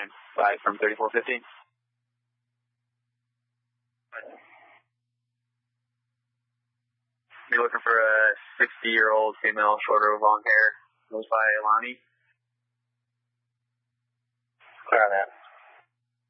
5 from 3450. You're looking for a 60-year-old female, shorter with long hair, goes by Alani. Clear on that.